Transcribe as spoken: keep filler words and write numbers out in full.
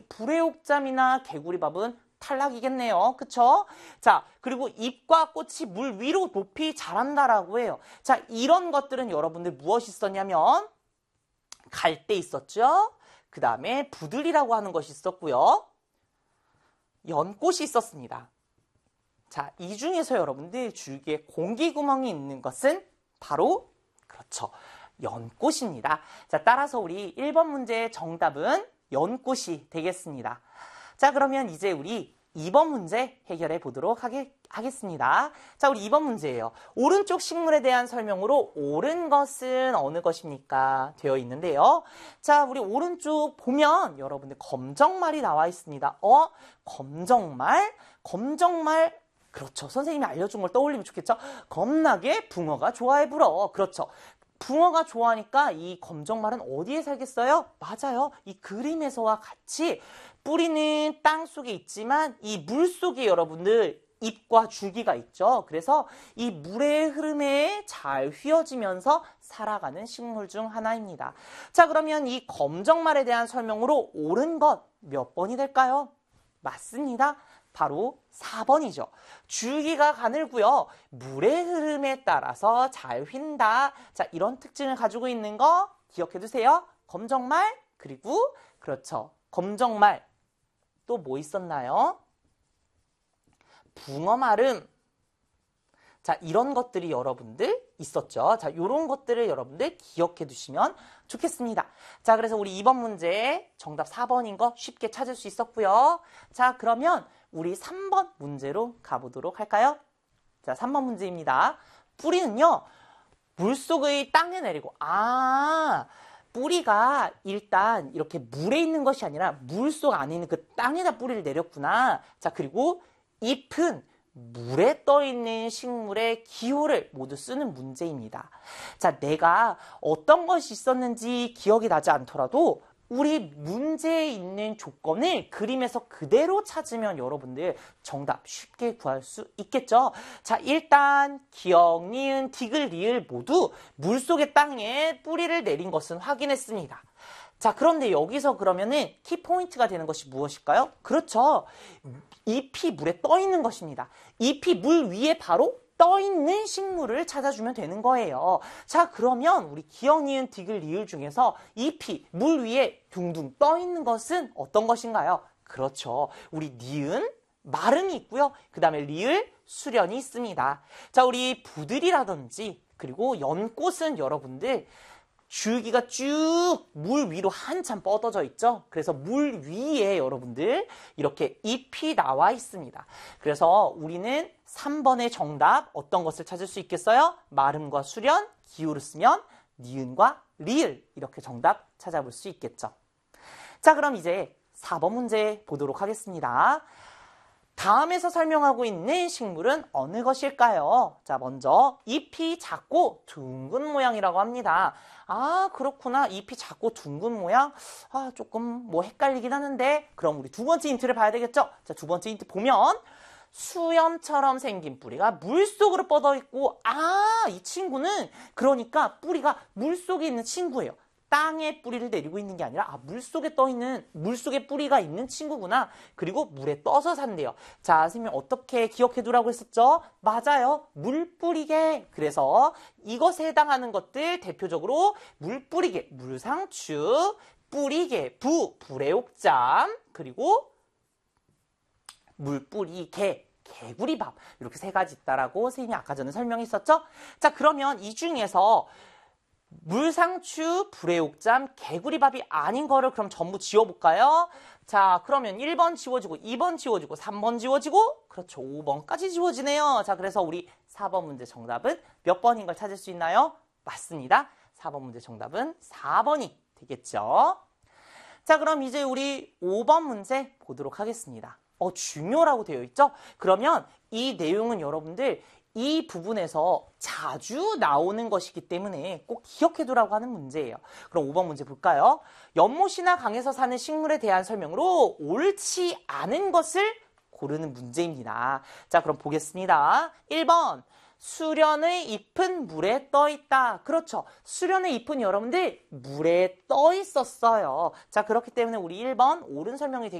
불의옥잠이나 개구리밥은 탈락이겠네요. 그쵸? 자, 그리고 잎과 꽃이 물 위로 높이 자란다라고 해요. 자, 이런 것들은 여러분들 무엇이 있었냐면 갈대 있었죠? 그 다음에 부들이라고 하는 것이 있었고요. 연꽃이 있었습니다. 자, 이 중에서 여러분들 줄기에 공기구멍이 있는 것은 바로 그렇죠. 연꽃입니다. 자, 따라서 우리 일 번 문제의 정답은 연꽃이 되겠습니다. 자, 그러면 이제 우리 이 번 문제 해결해 보도록 하게, 하겠습니다. 자, 우리 이 번 문제예요. 오른쪽 식물에 대한 설명으로 옳은 것은 어느 것입니까? 되어 있는데요. 자, 우리 오른쪽 보면 여러분들 검정말이 나와 있습니다. 어? 검정말? 검정말 그렇죠. 선생님이 알려준 걸 떠올리면 좋겠죠. 겁나게 붕어가 좋아해 불어. 그렇죠. 붕어가 좋아하니까 이 검정말은 어디에 살겠어요? 맞아요. 이 그림에서와 같이 뿌리는 땅 속에 있지만 이 물 속에 여러분들 잎과 줄기가 있죠. 그래서 이 물의 흐름에 잘 휘어지면서 살아가는 식물 중 하나입니다. 자, 그러면 이 검정말에 대한 설명으로 옳은 것 몇 번이 될까요? 맞습니다. 바로 사 번이죠. 줄기가 가늘고요. 물의 흐름에 따라서 잘 휜다. 자, 이런 특징을 가지고 있는 거 기억해 두세요. 검정말, 그리고 그렇죠. 검정말. 또 뭐 있었나요? 붕어마름. 자, 이런 것들이 여러분들 있었죠. 자, 이런 것들을 여러분들 기억해 두시면 좋겠습니다. 자, 그래서 우리 이 번 문제 정답 사 번인 거 쉽게 찾을 수 있었고요. 자, 그러면 우리 삼 번 문제로 가보도록 할까요? 자, 삼 번 문제입니다. 뿌리는요, 물속의 땅에 내리고, 아, 뿌리가 일단 이렇게 물에 있는 것이 아니라 물속 안에 있는 그 땅에다 뿌리를 내렸구나. 자, 그리고 잎은 물에 떠있는 식물의 기호를 모두 쓰는 문제입니다. 자, 내가 어떤 것이 있었는지 기억이 나지 않더라도 우리 문제에 있는 조건을 그림에서 그대로 찾으면 여러분들 정답 쉽게 구할 수 있겠죠. 자, 일단 기역, 니은, 디귿, 리을 모두 물속의 땅에 뿌리를 내린 것은 확인했습니다. 자, 그런데 여기서 그러면은 키포인트가 되는 것이 무엇일까요? 그렇죠. 잎이 물에 떠 있는 것입니다. 잎이 물 위에 바로 떠 있는 식물을 찾아주면 되는 거예요. 자, 그러면 우리 기역, 니은, 디귿, 리을 중에서 잎이 물 위에 둥둥 떠 있는 것은 어떤 것인가요? 그렇죠. 우리 니은, 마름이 있고요. 그 다음에 리을, 수련이 있습니다. 자, 우리 부들이라든지 그리고 연꽃은 여러분들 줄기가 쭉 물 위로 한참 뻗어져 있죠. 그래서 물 위에 여러분들 이렇게 잎이 나와 있습니다. 그래서 우리는 삼 번의 정답 어떤 것을 찾을 수 있겠어요? 마름과 수련, 기호를 쓰면 니은과 리을 이렇게 정답 찾아볼 수 있겠죠. 자, 그럼 이제 사 번 문제 보도록 하겠습니다. 다음에서 설명하고 있는 식물은 어느 것일까요? 자, 먼저 잎이 작고 둥근 모양이라고 합니다. 아, 그렇구나. 잎이 작고 둥근 모양? 아, 조금 뭐 헷갈리긴 하는데 그럼 우리 두 번째 힌트를 봐야 되겠죠? 자, 두 번째 힌트 보면 수염처럼 생긴 뿌리가 물속으로 뻗어 있고, 아, 이 친구는 그러니까 뿌리가 물속에 있는 친구예요. 땅에 뿌리를 내리고 있는 게 아니라 아, 물속에 떠 있는, 물속에 뿌리가 있는 친구구나. 그리고 물에 떠서 산대요. 자, 선생님 어떻게 기억해 두라고 했었죠? 맞아요. 물뿌리개. 그래서 이것에 해당하는 것들 대표적으로 물뿌리개, 물상추, 뿌리개, 부, 불의옥잠, 그리고 물뿌리개, 개구리밥. 이렇게 세 가지 있다라고 선생님이 아까 전에 설명했었죠? 자, 그러면 이 중에서 물상추, 불의옥잠, 개구리밥이 아닌 거를 그럼 전부 지워볼까요? 자, 그러면 일 번 지워지고, 이 번 지워지고, 삼 번 지워지고, 그렇죠. 오 번까지 지워지네요. 자, 그래서 우리 사 번 문제 정답은 몇 번인 걸 찾을 수 있나요? 맞습니다. 사 번 문제 정답은 사 번이 되겠죠. 자, 그럼 이제 우리 오 번 문제 보도록 하겠습니다. 어, 중요라고 되어 있죠? 그러면 이 내용은 여러분들 이 부분에서 자주 나오는 것이기 때문에 꼭 기억해두라고 하는 문제예요. 그럼 오 번 문제 볼까요? 연못이나 강에서 사는 식물에 대한 설명으로 옳지 않은 것을 고르는 문제입니다. 자, 그럼 보겠습니다. 일 번 수련의 잎은 물에 떠 있다. 그렇죠. 수련의 잎은 여러분들 물에 떠 있었어요. 자, 그렇기 때문에 우리 일 번 옳은 설명이 되겠습니다.